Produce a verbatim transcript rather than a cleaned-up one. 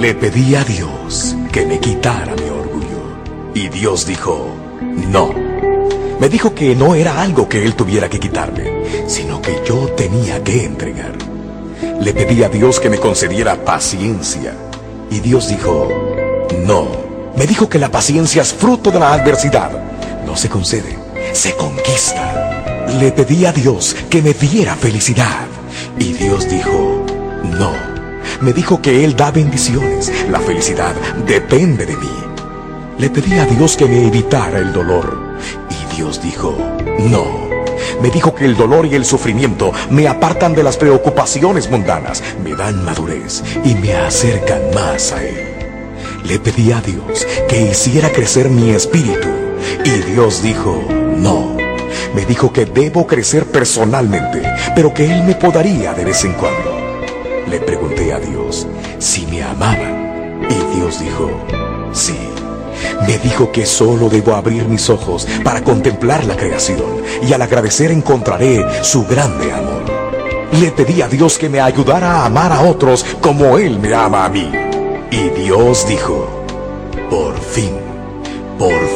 Le pedí a Dios que me quitara mi orgullo. Y Dios dijo, no. Me dijo que no era algo que Él tuviera que quitarme, sino que yo tenía que entregar. Le pedí a Dios que me concediera paciencia. Y Dios dijo, no. Me dijo que la paciencia es fruto de la adversidad. No se concede, se conquista. Le pedí a Dios que me diera felicidad. Y Dios dijo, no. Me dijo que Él da bendiciones. La felicidad depende de mí. Le pedí a Dios que me evitara el dolor. Y Dios dijo, no. Me dijo que el dolor y el sufrimiento me apartan de las preocupaciones mundanas, me dan madurez y me acercan más a Él. Le pedí a Dios que hiciera crecer mi espíritu. Y Dios dijo, no. Me dijo que debo crecer personalmente, pero que Él me podaría de vez en cuando. Le pregunté a Dios si me amaba. Y Dios dijo, sí. Me dijo que solo debo abrir mis ojos para contemplar la creación, y al agradecer encontraré su grande amor. Le pedí a Dios que me ayudara a amar a otros como Él me ama a mí. Y Dios dijo, por fin, por